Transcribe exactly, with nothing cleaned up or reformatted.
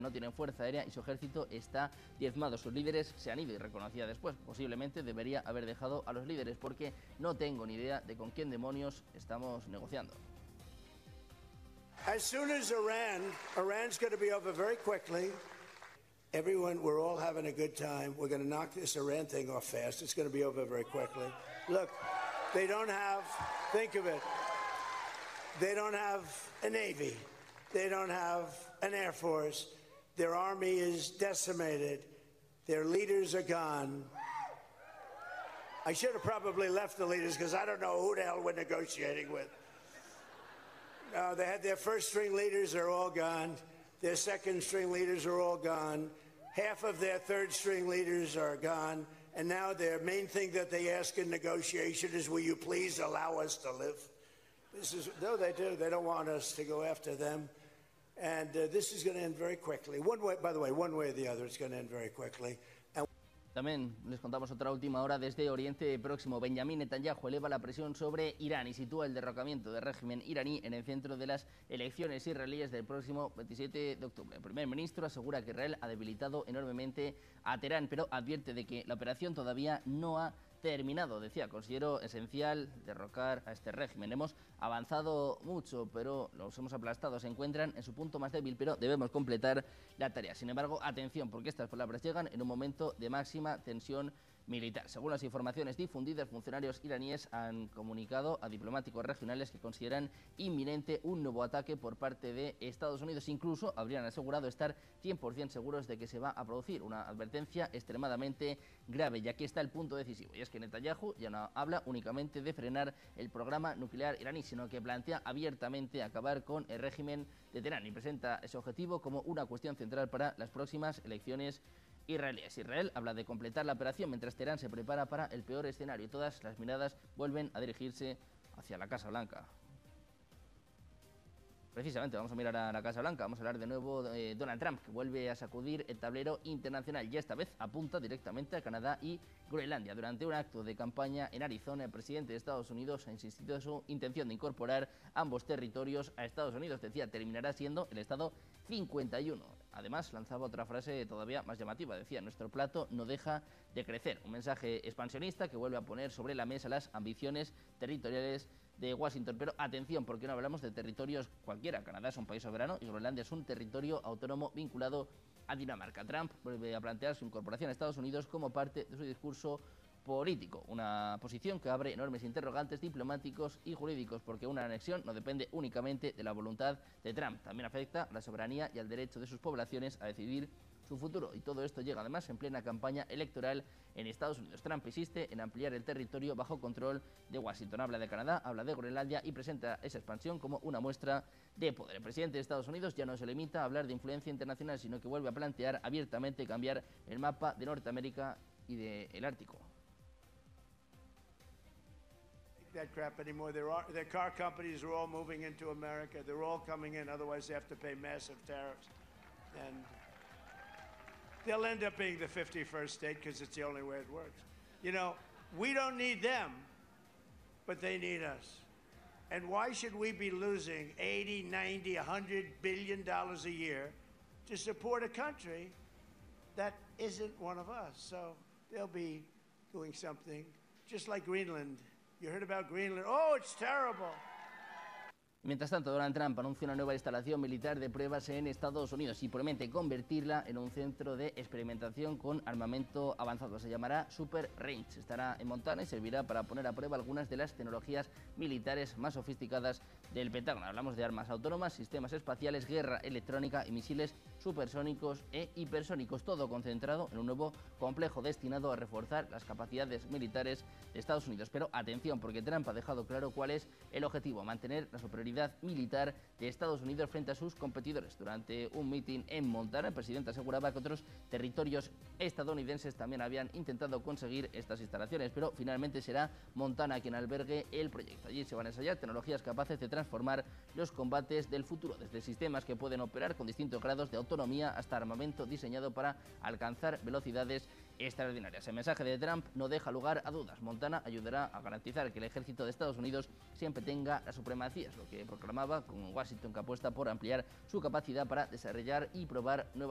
no tienen fuerza aérea y su ejército está diezmado. Sus líderes se han ido y reconocía después. Posiblemente debería haber dejado a los líderes porque no tengo ni idea de con quién demonios estamos negociando. As soon as Iran, Iran's going to be over very quickly. Everyone, we're all having a good time. We're going to knock this Iran thing off fast. It's going to be over very quickly. Look, they don't have, think of it, they don't have a navy. They don't have an air force. Their army is decimated. Their leaders are gone. I should have probably left the leaders because I don't know who the hell we're negotiating with. No, they had their first string leaders are all gone. Their second string leaders are all gone. Half of their third string leaders are gone. And now their main thing that they ask in negotiation is, will you please allow us to live? This is, no, they do. They don't want us to go after them. And uh, this is going to end very quickly. One way, by the way, one way or the other, it's going to end very quickly. And También les contamos otra última hora desde Oriente Próximo. Benjamín Netanyahu eleva la presión sobre Irán y sitúa el derrocamiento del régimen iraní en el centro de las elecciones israelíes del próximo veintisiete de octubre. El primer ministro asegura que Israel ha debilitado enormemente a Teherán, pero advierte de que la operación todavía no ha terminado. Decía, considero esencial derrocar a este régimen. Hemos avanzado mucho, pero los hemos aplastado. Se encuentran en su punto más débil, pero debemos completar la tarea. Sin embargo, atención, porque estas palabras llegan en un momento de máxima tensión militar. Según las informaciones difundidas, funcionarios iraníes han comunicado a diplomáticos regionales que consideran inminente un nuevo ataque por parte de Estados Unidos. Incluso habrían asegurado estar cien por cien seguros de que se va a producir una advertencia extremadamente grave. Y aquí está el punto decisivo, y es que Netanyahu ya no habla únicamente de frenar el programa nuclear iraní, sino que plantea abiertamente acabar con el régimen de Teherán y presenta ese objetivo como una cuestión central para las próximas elecciones israelíes. Israel habla de completar la operación mientras Teherán se prepara para el peor escenario. Todas las miradas vuelven a dirigirse hacia la Casa Blanca. Precisamente vamos a mirar a la Casa Blanca, vamos a hablar de nuevo de Donald Trump, que vuelve a sacudir el tablero internacional y esta vez apunta directamente a Canadá y Groenlandia. Durante un acto de campaña en Arizona, el presidente de Estados Unidos ha insistido en su intención de incorporar ambos territorios a Estados Unidos. Decía, terminará siendo el estado cincuenta y uno. Además, lanzaba otra frase todavía más llamativa. Decía, nuestro plato no deja de crecer. Un mensaje expansionista que vuelve a poner sobre la mesa las ambiciones territoriales de Washington. Pero atención, porque no hablamos de territorios cualquiera. Canadá es un país soberano y Groenlandia es un territorio autónomo vinculado a Dinamarca. Trump vuelve a plantear su incorporación a Estados Unidos como parte de su discurso político, una posición que abre enormes interrogantes diplomáticos y jurídicos, porque una anexión no depende únicamente de la voluntad de Trump, también afecta a la soberanía y al derecho de sus poblaciones a decidir su futuro, y todo esto llega además en plena campaña electoral en Estados Unidos. Trump insiste en ampliar el territorio bajo control de Washington. Habla de Canadá, habla de Groenlandia y presenta esa expansión como una muestra de poder. El presidente de Estados Unidos ya no se limita a hablar de influencia internacional, sino que vuelve a plantear abiertamente cambiar el mapa de Norteamérica y del Ártico. that crap anymore. There are, their car companies are all moving into America. They're all coming in, otherwise they have to pay massive tariffs. And they'll end up being the fifty-first state because it's the only way it works. You know, we don't need them, but they need us. And why should we be losing eighty, ninety, one hundred billion dollars a year to support a country that isn't one of us? So they'll be doing something just like Greenland. You heard about Greenland? Oh, it's terrible. Mientras tanto, Donald Trump anuncia una nueva instalación militar de pruebas en Estados Unidos y promete convertirla en un centro de experimentación con armamento avanzado. Se llamará Super Range. Estará en Montana y servirá para poner a prueba algunas de las tecnologías militares más sofisticadas del Pentágono. Hablamos de armas autónomas, sistemas espaciales, guerra electrónica y misiles supersónicos e hipersónicos. Todo concentrado en un nuevo complejo destinado a reforzar las capacidades militares de Estados Unidos. Pero atención, porque Trump ha dejado claro cuál es el objetivo: mantener la superioridad militar de Estados Unidos frente a sus competidores. Durante un mitin en Montana, el presidente aseguraba que otros territorios estadounidenses también habían intentado conseguir estas instalaciones, pero finalmente será Montana quien albergue el proyecto. Allí se van a ensayar tecnologías capaces de transformar los combates del futuro, desde sistemas que pueden operar con distintos grados de autonomía hasta armamento diseñado para alcanzar velocidades extraordinarias. El mensaje de Trump no deja lugar a dudas. Montana ayudará a garantizar que el ejército de Estados Unidos siempre tenga la supremacía, es lo que proclamaba, con Washington que apuesta por ampliar su capacidad para desarrollar y probar nuevas